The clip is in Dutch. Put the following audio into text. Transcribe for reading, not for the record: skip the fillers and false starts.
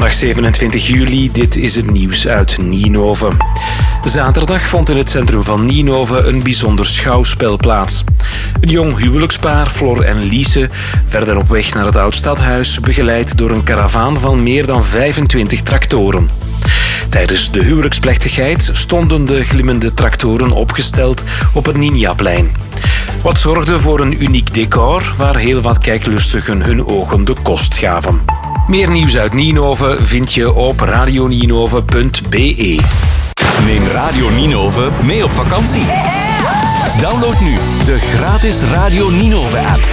Donderdag 27 juli, dit is het nieuws uit Nienhoven. Zaterdag vond in het centrum van Nienhoven een bijzonder schouwspel plaats. Een jong huwelijkspaar, Flor en Lise, verder op weg naar het Oud-Stadhuis, begeleid door een karavaan van meer dan 25 tractoren. Tijdens de huwelijksplechtigheid stonden de glimmende tractoren opgesteld op het Ninjaplein. Wat zorgde voor een uniek decor waar heel wat kijklustigen hun ogen de kost gaven. Meer nieuws uit Nienhoven vind je op radionienhoven.be. Neem Radio Nienhoven mee op vakantie. Download nu de gratis Radio Nienhoven app.